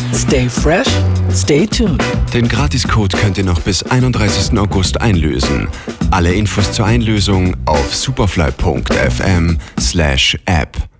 Stay fresh, stay tuned. Den Gratiscode könnt ihr noch bis 31. August einlösen. Alle Infos zur Einlösung auf superfly.fm/app.